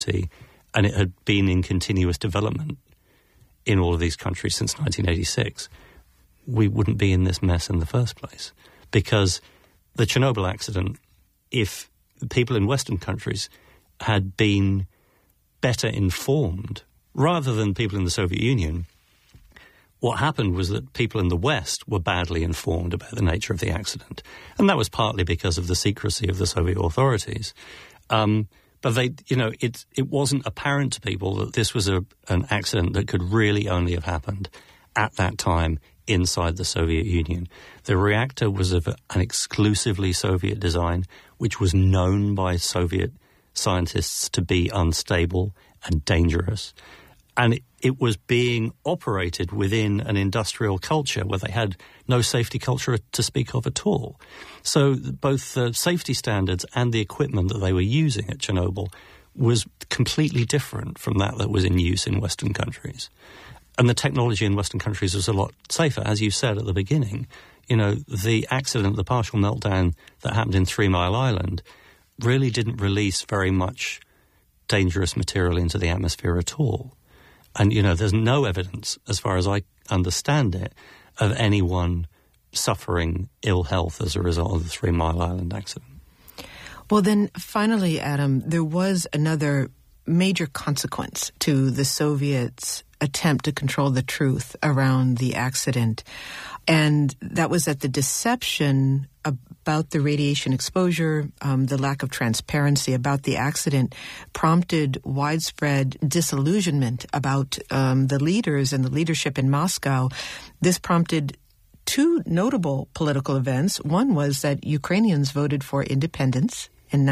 and it had been in continuous development in all of these countries since 1986, we wouldn't be in this mess in the first place. Because the Chernobyl accident, if people in Western countries had been better informed, rather than people in the Soviet Union, what happened was that people in the West were badly informed about the nature of the accident. And that was partly because of the secrecy of the Soviet authorities. But it wasn't apparent to people that this was an accident that could really only have happened at that time inside the Soviet Union. The reactor was of an exclusively Soviet design, which was known by Soviet scientists to be unstable and dangerous. And it was being operated within an industrial culture where they had no safety culture to speak of at all. So both the safety standards and the equipment that they were using at Chernobyl was completely different from that was in use in Western countries. And the technology in Western countries was a lot safer. As you said at the beginning, the accident, the partial meltdown that happened in 3 Mile Island really didn't release very much dangerous material into the atmosphere at all. And, there's no evidence, as far as I understand it, of anyone suffering ill health as a result of the 3 Mile Island accident. Well, then, finally, Adam, there was another major consequence to the Soviets' attempt to control the truth around the accident. And that was that the deception about the radiation exposure, the lack of transparency about the accident, prompted widespread disillusionment about the leaders and the leadership in Moscow. This prompted 2 notable political events. One was that Ukrainians voted for independence in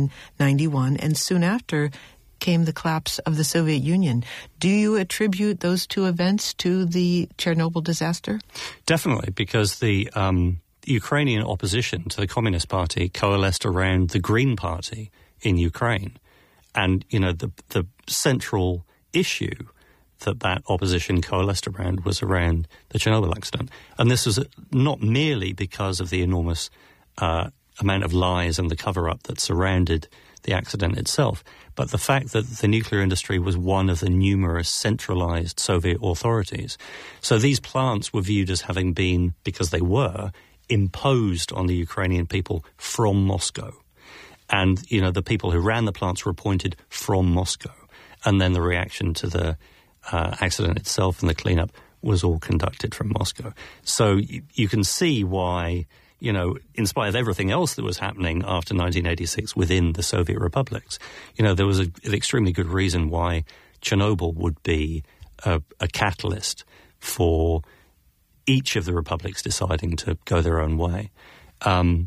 1991, and soon after came the collapse of the Soviet Union. Do you attribute those 2 events to the Chernobyl disaster? Definitely, because the Ukrainian opposition to the Communist Party coalesced around the Green Party in Ukraine. And, the central issue that opposition coalesced around was around the Chernobyl accident. And this was not merely because of the enormous amount of lies and the cover-up that surrounded the accident itself, but the fact that the nuclear industry was one of the numerous centralized Soviet authorities. So these plants were viewed as having been, because they were, imposed on the Ukrainian people from Moscow. And, the people who ran the plants were appointed from Moscow. And then the reaction to the accident itself and the cleanup was all conducted from Moscow. So you can see why, in spite of everything else that was happening after 1986 within the Soviet republics, there was an extremely good reason why Chernobyl would be a catalyst for each of the republics deciding to go their own way. And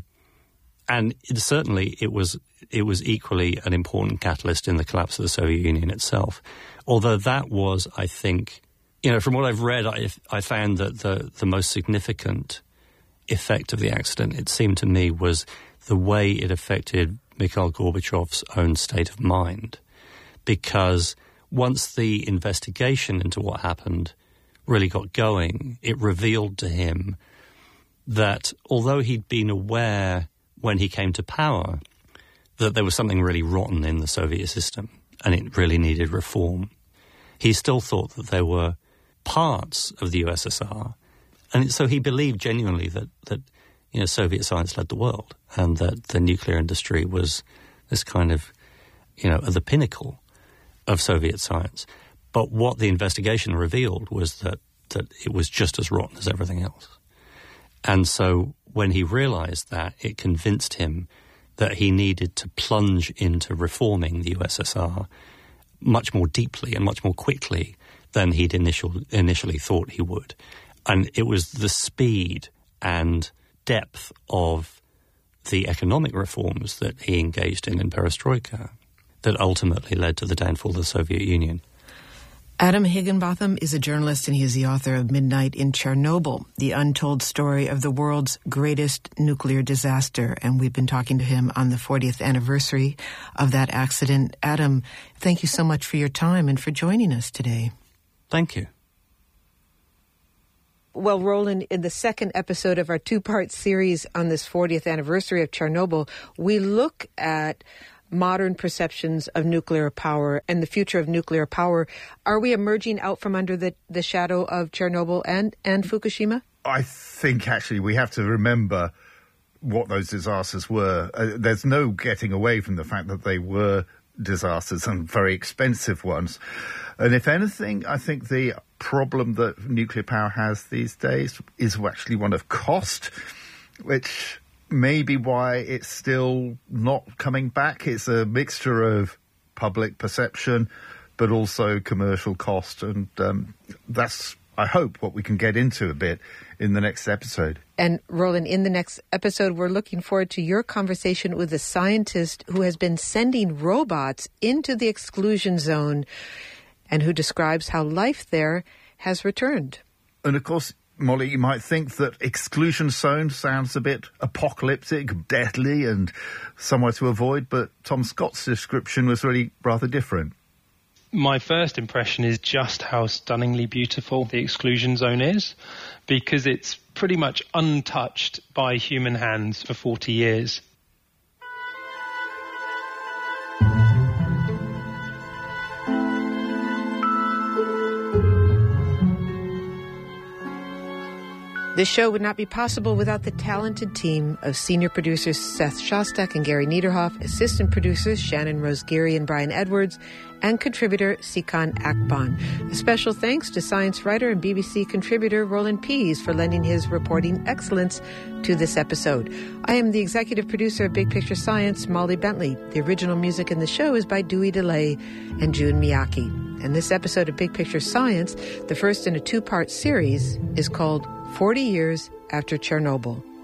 certainly it was equally an important catalyst in the collapse of the Soviet Union itself. Although that was, I think, from what I've read, I found that the most significant effect of the accident, it seemed to me, was the way it affected Mikhail Gorbachev's own state of mind. Because once the investigation into what happened really got going, it revealed to him that although he'd been aware when he came to power that there was something really rotten in the Soviet system and it really needed reform, he still thought that there were parts of the USSR. And so he believed genuinely that Soviet science led the world and that the nuclear industry was this kind of, at the pinnacle of Soviet science. But what the investigation revealed was that it was just as rotten as everything else. And so when he realized that, it convinced him that he needed to plunge into reforming the USSR much more deeply and much more quickly than he'd initially thought he would. And it was the speed and depth of the economic reforms that he engaged in perestroika that ultimately led to the downfall of the Soviet Union. Adam Higginbotham is a journalist, and he is the author of Midnight in Chernobyl, the untold story of the world's greatest nuclear disaster. And we've been talking to him on the 40th anniversary of that accident. Adam, thank you so much for your time and for joining us today. Thank you. Well, Roland, in the second episode of our two-part series on this 40th anniversary of Chernobyl, we look at modern perceptions of nuclear power and the future of nuclear power. Are we emerging out from under the shadow of Chernobyl and Fukushima? I think actually we have to remember what those disasters were. There's no getting away from the fact that they were disasters and very expensive ones. And if anything, I think the problem that nuclear power has these days is actually one of cost, which may be why it's still not coming back. It's a mixture of public perception, but also commercial cost. And that's, I hope, what we can get into a bit in the next episode. And Roland, in the next episode, we're looking forward to your conversation with a scientist who has been sending robots into the exclusion zone and who describes how life there has returned. And of course, Molly, you might think that exclusion zone sounds a bit apocalyptic, deadly, and somewhere to avoid, but Tom Scott's description was really rather different. My first impression is just how stunningly beautiful the exclusion zone is, because it's pretty much untouched by human hands for 40 years. This show would not be possible without the talented team of senior producers Seth Shostak and Gary Niederhoff, assistant producers Shannon Rose Geary and Brian Edwards, and contributor Sikan Akban. A special thanks to science writer and BBC contributor Roland Pease for lending his reporting excellence to this episode. I am the executive producer of Big Picture Science, Molly Bentley. The original music in the show is by Dewey DeLay and June Miyake. And this episode of Big Picture Science, the first in a two-part series, is called 40 Years After Chernobyl.